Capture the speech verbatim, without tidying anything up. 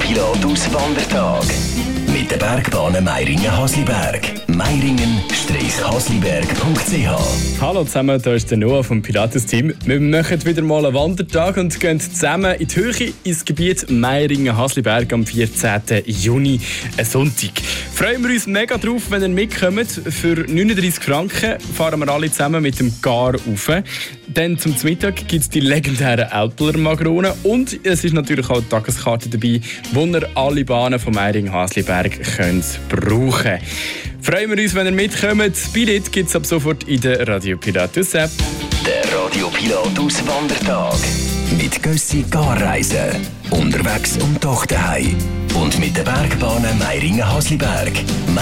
Radiopilot aus Wandertag. Mit der Bergbahnen Meiringen-Hasliberg. Meiringen-hasliberg punkt c h. Hallo zusammen, hier ist der Noah vom Pilates-Team. Wir machen wieder mal einen Wandertag und gehen zusammen in die Höhe ins Gebiet Meiringen-Hasliberg am vierzehnten Juni, ein Sonntag. Freuen wir uns mega drauf, wenn ihr mitkommt. Für neununddreissig Franken fahren wir alle zusammen mit dem Gar rauf. Dann zum Mittag gibt es die legendären Alpeler Magronen und es ist natürlich auch eine Tageskarte dabei, wo ihr alle Bahnen von Meiringen-Hasliberg könnt brauchen. Freuen wir uns, wenn ihr mitkommt. Billett gibt es ab sofort in der Radio Pilatus App. Der Radiopilot aus Wandertag. Mit Gössi Garreisen. Unterwegs und doch daheim. Und mit den Bergbahnen Meiringen-Hasliberg.